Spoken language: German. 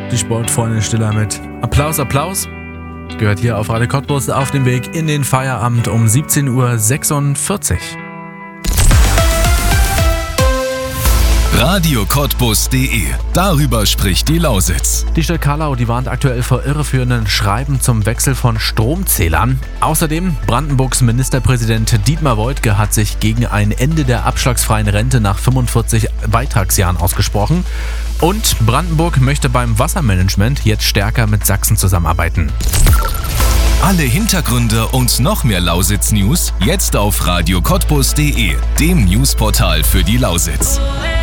Die Sportfreunde Stiller mit Applaus, Applaus. Gehört hier auf Radio Cottbus auf dem Weg in den Feierabend um 17.46 Uhr. radiocottbus.de. Darüber spricht die Lausitz. Die Stadt Kallau, die warnt aktuell vor irreführenden Schreiben zum Wechsel von Stromzählern. Außerdem, Brandenburgs Ministerpräsident Dietmar Woidke hat sich gegen ein Ende der abschlagsfreien Rente nach 45 Beitragsjahren ausgesprochen. Und Brandenburg möchte beim Wassermanagement jetzt stärker mit Sachsen zusammenarbeiten. Alle Hintergründe und noch mehr Lausitz-News jetzt auf radiocottbus.de, dem Newsportal für die Lausitz.